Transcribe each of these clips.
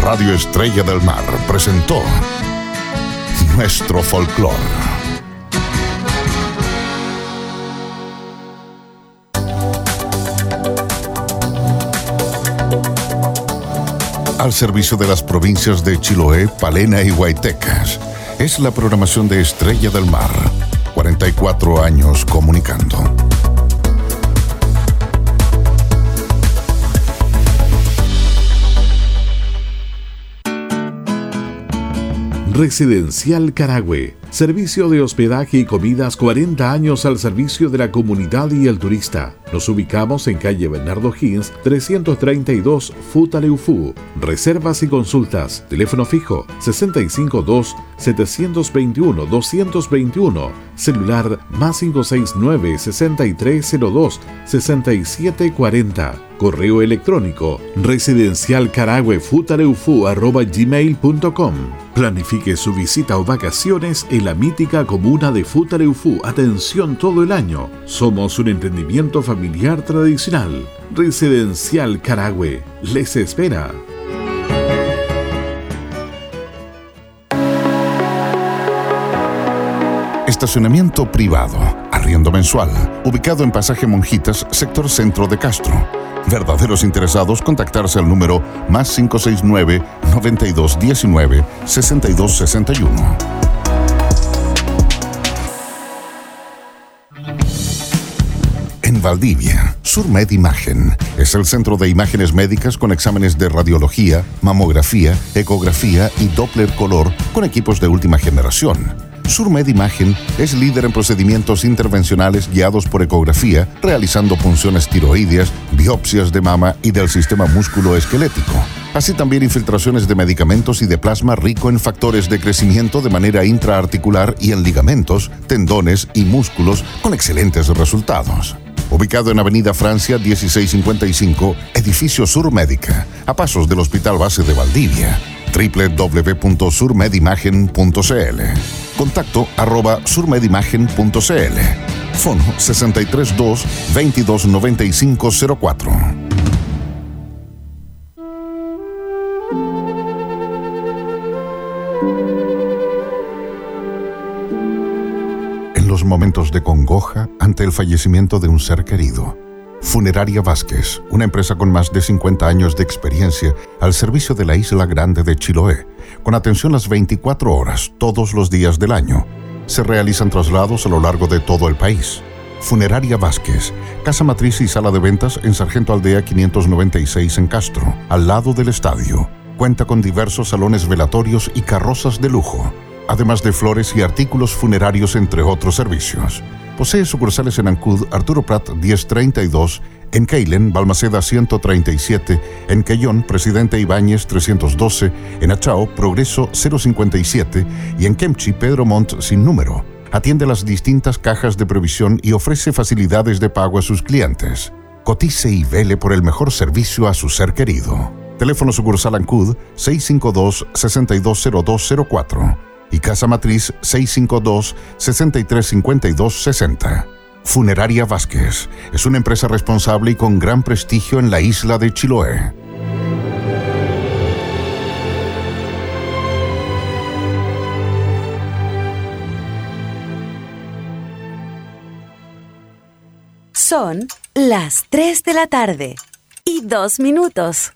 Radio Estrella del Mar presentó Nuestro Folclor. Al servicio de las provincias de Chiloé, Palena y Huaytecas. Es la programación de Estrella del Mar. 44 años comunicando. Residencial Carahue. Servicio de hospedaje y comidas 40 años al servicio de la comunidad y el turista. Nos ubicamos en calle Bernardo Higgins, 332, Futaleufú. Reservas y consultas. Teléfono fijo 652-721-221. Celular +569 6302-6740. Correo electrónico residencialcarahuefutaleufú@gmail.com. Planifique su visita o vacaciones en la mítica comuna de Futaleufú. Atención todo el año. Somos un emprendimiento familiar tradicional. Residencial Carahue les espera. Estacionamiento privado, arriendo mensual, ubicado en Pasaje Monjitas, sector centro de Castro. Verdaderos interesados, contactarse al número +569 9219 6261. En Valdivia, Surmed Imagen es el centro de imágenes médicas con exámenes de radiología, mamografía, ecografía y Doppler color con equipos de última generación. Surmed Imagen es líder en procedimientos intervencionales guiados por ecografía, realizando punciones tiroideas, biopsias de mama y del sistema músculo-esquelético. Así también infiltraciones de medicamentos y de plasma rico en factores de crecimiento de manera intraarticular y en ligamentos, tendones y músculos con excelentes resultados. Ubicado en Avenida Francia 1655, Edificio Surmédica, a pasos del Hospital Base de Valdivia. www.surmedimagen.cl. Contacto @surmedimagen.cl. Fono 632 229504. En los momentos de congoja ante el fallecimiento de un ser querido, Funeraria Vázquez, una empresa con más de 50 años de experiencia al servicio de la Isla Grande de Chiloé, con atención las 24 horas, todos los días del año. Se realizan traslados a lo largo de todo el país. Funeraria Vázquez, casa matriz y sala de ventas en Sargento Aldea 596 en Castro, al lado del estadio. Cuenta con diversos salones velatorios y carrozas de lujo, además de flores y artículos funerarios, entre otros servicios. Posee sucursales en Ancud, Arturo Prat 1032, en Keilen, Balmaceda 137, en Quellón, Presidente Ibáñez 312, en Achao, Progreso 057 y en Kemchi, Pedro Montt sin número. Atiende las distintas cajas de previsión y ofrece facilidades de pago a sus clientes. Cotice y vele por el mejor servicio a su ser querido. Teléfono sucursal Ancud 652-620204 y Casa Matriz 652-635260. Funeraria Vázquez es una empresa responsable y con gran prestigio en la isla de Chiloé. Son las 3 de la tarde y 2 minutos.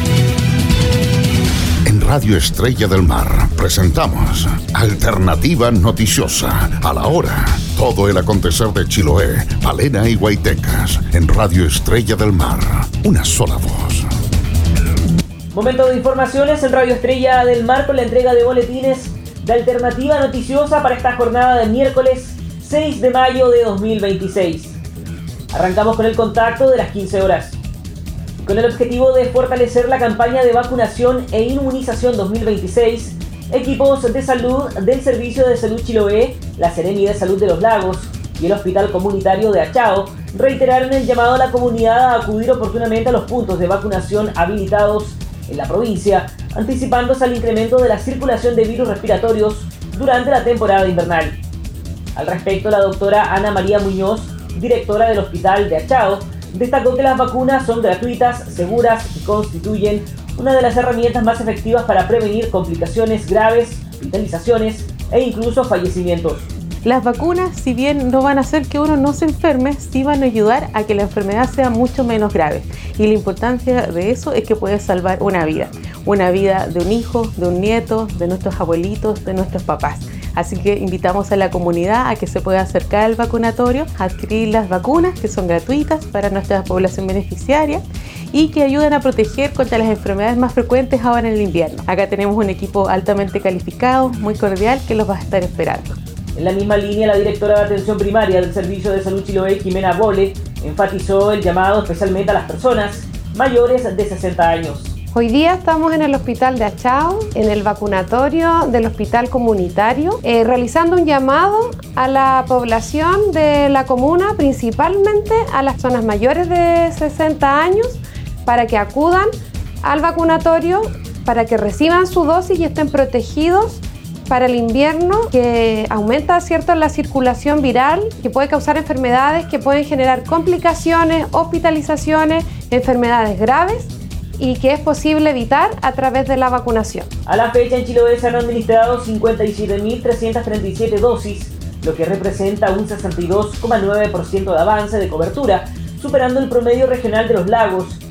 En Radio Estrella del Mar presentamos Alternativa Noticiosa. A la hora, todo el acontecer de Chiloé, Palena y Huaytecas. En Radio Estrella del Mar, una sola voz. Momento de informaciones en Radio Estrella del Mar con la entrega de boletines de Alternativa Noticiosa para esta jornada de miércoles 6 de mayo de 2026. Arrancamos con el contacto de las 15 horas. Con el objetivo de fortalecer la campaña de vacunación e inmunización 2026, equipos de salud del Servicio de Salud Chiloé, la Seremi de Salud de los Lagos y el Hospital Comunitario de Achao reiteraron el llamado a la comunidad a acudir oportunamente a los puntos de vacunación habilitados en la provincia, anticipándose al incremento de la circulación de virus respiratorios durante la temporada invernal. Al respecto, la doctora Ana María Muñoz, directora del Hospital de Achao, destacó que las vacunas son gratuitas, seguras y constituyen una de las herramientas más efectivas para prevenir complicaciones graves, hospitalizaciones e incluso fallecimientos. Las vacunas, si bien no van a hacer que uno no se enferme, sí van a ayudar a que la enfermedad sea mucho menos grave. Y la importancia de eso es que puede salvar una vida de un hijo, de un nieto, de nuestros abuelitos, de nuestros papás. Así que invitamos a la comunidad a que se pueda acercar al vacunatorio, a adquirir las vacunas que son gratuitas para nuestra población beneficiaria y que ayudan a proteger contra las enfermedades más frecuentes ahora en el invierno. Acá tenemos un equipo altamente calificado, muy cordial, que los va a estar esperando. En la misma línea, la directora de Atención Primaria del Servicio de Salud Chiloé, Jimena Bole, enfatizó el llamado especialmente a las personas mayores de 60 años. Hoy día estamos en el Hospital de Achao, en el vacunatorio del Hospital Comunitario, realizando un llamado a la población de la comuna, principalmente a las personas mayores de 60 años, para que acudan al vacunatorio, para que reciban su dosis y estén protegidos para el invierno, que aumenta, ¿cierto?, la circulación viral, que puede causar enfermedades que pueden generar complicaciones, hospitalizaciones, enfermedades graves y que es posible evitar a través de la vacunación. A la fecha en Chiloé se han administrado 57.337 dosis, lo que representa un 62,9% de avance de cobertura, superando el promedio regional de los lagos,